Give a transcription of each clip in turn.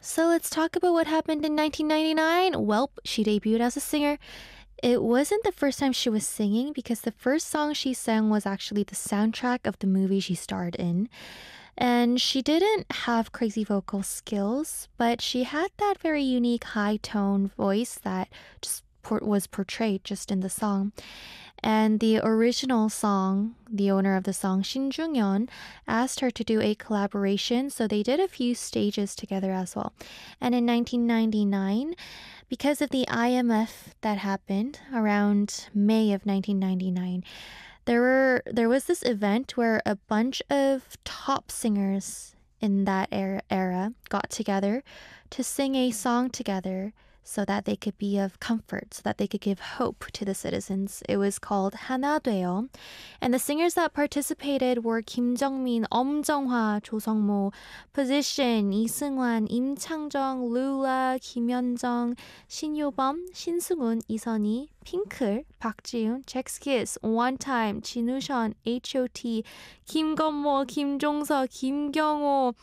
So let's talk about what happened in 1999. Welp, she debuted as a singer. It wasn't the first time she was singing because the first song she sang was actually the soundtrack of the movie she starred in. And she didn't have crazy vocal skills, but she had that very unique high tone voice that just was portrayed just in the song. And the original song, the owner of the song, Shin Jung-yeon, asked her to do a collaboration, so they did a few stages together as well. And in 1999, because of the IMF that happened around May of 1999, there was this event where a bunch of top singers in that era got together to sing a song together so that they could be of comfort, so that they could give hope to the citizens. It was called 하나 돼요. And the singers that participated were Kim Jong-min, 엄정화, 조성모, Position, 이승환, 임창정, Lula, 김현정, 신효범, 신승훈, 이선희, 핑클, 박지훈, 잭스키스, One Time, 진우션, H.O.T, 김건모, 김종서, 김경호,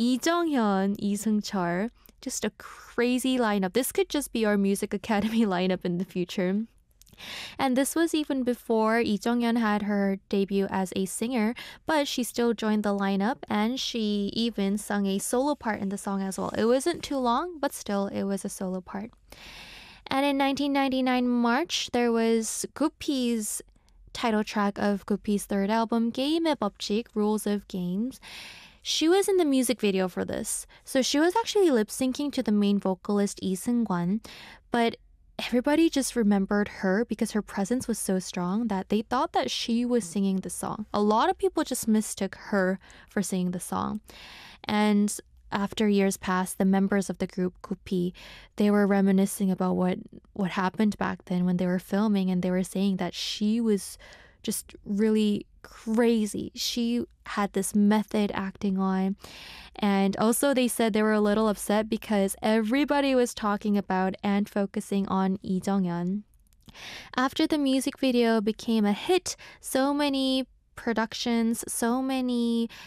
이정현, 이승철. Just a crazy lineup. This could just be our Music Academy lineup in the future. And this was even before Lee Jung-yeon had her debut as a singer, but she still joined the lineup and she even sung a solo part in the song as well. It wasn't too long, but still it was a solo part. And in 1999 March, there was Guppy's title track of Guppy's third album, 게임의 법칙, Rules of Games. She was in the music video for this. So she was actually lip syncing to the main vocalist Lee Seung-kwan, but everybody just remembered her because her presence was so strong that they thought that she was singing the song. A lot of people just mistook her for singing the song. And after years passed, the members of the group Guppy, they were reminiscing about what happened back then when they were filming, and they were saying that she was just really crazy. She had this method acting on. And also they said they were a little upset because everybody was talking about and focusing on Lee Jung-yeon. After the music video became a hit, so many productions, so many